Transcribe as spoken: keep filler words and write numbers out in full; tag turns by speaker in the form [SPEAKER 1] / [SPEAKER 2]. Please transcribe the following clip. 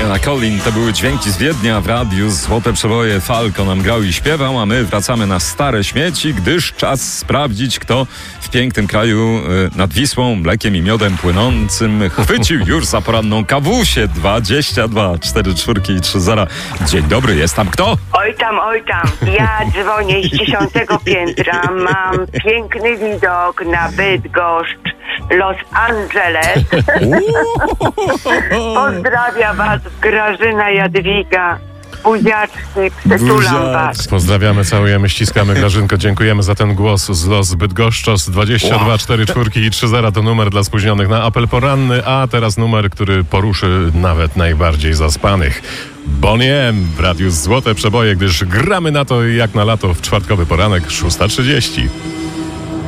[SPEAKER 1] Milena Collin, to były dźwięki z Wiednia w radiu. Złote przeboje Falco nam grał i śpiewał, a my wracamy na stare śmieci, gdyż czas sprawdzić, kto w pięknym kraju nad Wisłą, mlekiem i miodem płynącym chwycił już za poranną kawusię. Dwadzieścia dwa, cztery czwórki i trzy zera. Dzień dobry, jest tam kto?
[SPEAKER 2] Oj tam, oj tam, ja dzwonię z dziesiątego piętra, mam piękny widok na Bydgoszcz, Los Angeles. Pozdrawiam was, Grażyna, Jadwiga, buziaczki, przytulam was.
[SPEAKER 3] Pozdrawiamy, całujemy, ściskamy. Grażynko, dziękujemy za ten głos z Los Bydgoszczos. dwadzieścia dwa, cztery czwórki i trzy zera to numer dla spóźnionych na apel poranny, a teraz numer, który poruszy nawet najbardziej zaspanych. Bonnie M w radiu Złote Przeboje, gdyż gramy na to jak na lato w czwartkowy poranek, szósta trzydzieści.